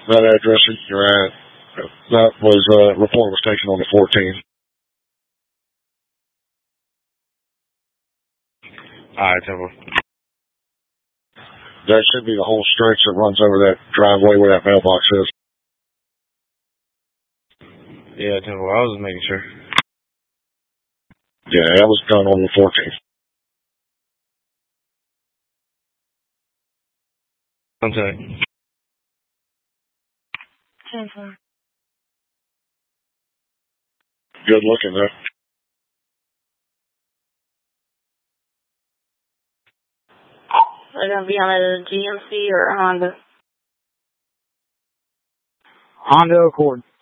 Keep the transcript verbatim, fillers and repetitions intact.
that address that you're at, that was, uh, report was taken on the fourteenth. Alright, Temple. That should be the whole stretch that runs over that driveway where that mailbox is. Yeah, Temple, I was just making sure. Yeah, that was done on the fourteenth. Contact. Temple. Good looking, though. They're going to be on a G M C or a Honda? Honda Accord.